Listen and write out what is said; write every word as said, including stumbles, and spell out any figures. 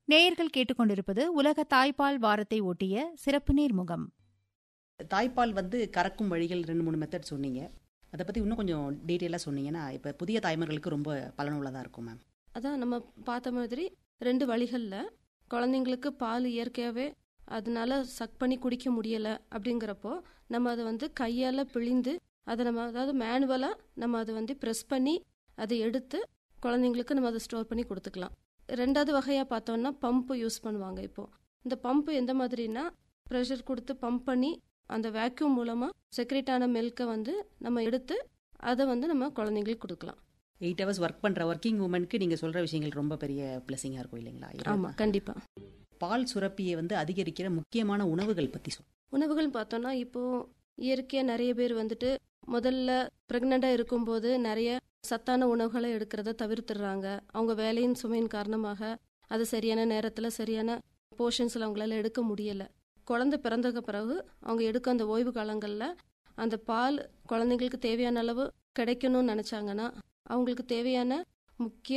நேயர்கள் கேட்டுக்கொண்டிருப்பது உலக தாய்ப்பால் வாரத்தை ஒட்டிய சிறப்பு நேர்முகம். தாய்ப்பால் வந்து கறக்கும் வழிகள் ரெண்டு மூணு மெத்தட் சொன்னீங்க. அதை பற்றி இன்னும் கொஞ்சம் டீட்டெயிலாக சொன்னீங்கன்னா இப்போ புதிய தாய்மார்களுக்கு ரொம்ப பலனுள்ளதாக இருக்கும் மேம். அதான் நம்ம பார்த்த மாதிரி ரெண்டு வழிகளில் குழந்தைங்களுக்கு பால் இயற்கையாகவே அதனால சக் பண்ணி குடிக்க முடியலை அப்படிங்கிறப்போ நம்ம அதை வந்து கையால் பிழிந்து அதை நம்ம அதாவது மேனுவலாக நம்ம அதை வந்து ப்ரெஸ் பண்ணி அதை எடுத்து குழந்தைங்களுக்கு நம்ம அதை ஸ்டோர் பண்ணி கொடுத்துக்கலாம். ரெண்டாவது வகையாக பார்த்தோம்னா பம்பு யூஸ் பண்ணுவாங்க. இப்போது இந்த பம்பு எந்த மாதிரினா ப்ரெஷர் கொடுத்து பம்ப் பண்ணி அந்த வேக்யூம் மூலமாக செக்ரேட் ஆன மில்கை வந்து நம்ம எடுத்து அதை வந்து நம்ம குழந்தைங்களுக்கு கொடுக்கலாம். எயிட் ஹவர்ஸ் ஒர்க் பண்ணுற ஒர்க்கிங் உமனுக்கு நீங்கள் சொல்கிற விஷயங்கள் ரொம்ப பெரிய பிளஸிங்காக இருக்கும் இல்லைங்களா? ஆமாம், கண்டிப்பாக. பால் சுரப்பியை வந்து அதிகரிக்கிற முக்கியமான உணவுகள் பற்றி சொல். உணவுகள் பார்த்தோன்னா இப்போது இயற்கையாக நிறைய பேர் வந்துட்டு முதல்ல ப்ரெக்னெண்ட்டாக இருக்கும்போது நிறைய சத்தான உணவுகளை எடுக்கிறத தவிர்த்துடுறாங்க. அவங்க வேலையின் சுமையின் காரணமாக அது சரியான நேரத்தில் சரியான போர்ஷன்ஸில் அவங்களால எடுக்க முடியலை. குழந்தை பிறந்ததுக்கு பிறகு அவங்க எடுக்க அந்த ஓய்வு காலங்களில் அந்த பால் குழந்தைங்களுக்கு தேவையான அளவு கிடைக்கணும்னு நினச்சாங்கன்னா அவங்களுக்கு தேவையான முக்கிய